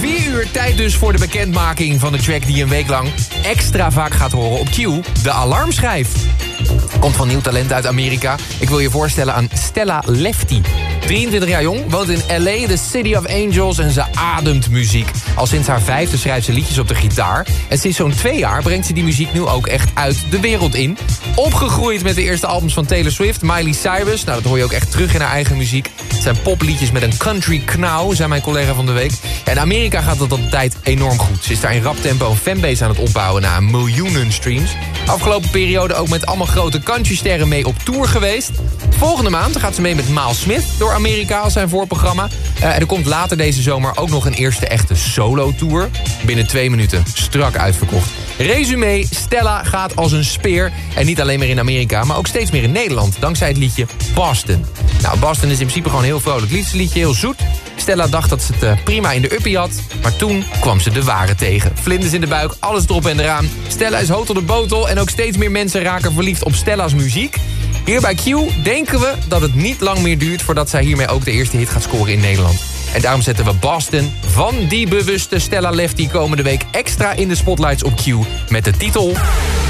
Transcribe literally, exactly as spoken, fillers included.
vier uur tijd dus voor de bekendmaking van de track die een week lang extra vaak gaat horen op Q. De alarmschijf. Komt van nieuw talent uit Amerika. Ik wil je voorstellen aan Stella Lefty. drieëntwintig jaar jong, woont in L A, de City of Angels en ze ademt muziek. Al sinds haar vijfde schrijft ze liedjes op de gitaar. En sinds zo'n twee jaar brengt ze die muziek nu ook echt uit de wereld in. Opgegroeid met de eerste albums van Taylor Swift, Miley Cyrus. Nou, dat hoor je ook echt terug in haar eigen muziek. Het zijn popliedjes met een country knauw, zei mijn collega van de week. En in Amerika gaat het al de tijd enorm goed. Ze is daar in rap tempo een fanbase aan het opbouwen na miljoenen streams. Afgelopen periode ook met allemaal grote countrysterren mee op tour geweest. Volgende maand gaat ze mee met Miles Smith door Amerika als zijn voorprogramma. Uh, en er komt later deze zomer ook nog een eerste echte solo-tour. Binnen twee minuten strak uitverkocht. Resumé, Stella gaat als een speer. En niet alleen meer in Amerika, maar ook steeds meer in Nederland. Dankzij het liedje Boston. Nou, Boston is in principe gewoon een heel vrolijk liefdesliedje, heel zoet. Stella dacht dat ze het prima in de uppie had. Maar toen kwam ze de ware tegen. Vlinders in de buik, alles erop en eraan. Stella is hot op de botel en ook steeds meer mensen raken verliefd op Stella's muziek. Hier bij Q denken we dat het niet lang meer duurt voordat zij hiermee ook de eerste hit gaat scoren in Nederland. En daarom zetten we Boston van die bewuste Stella Lefty komende week extra in de spotlights op Q met de titel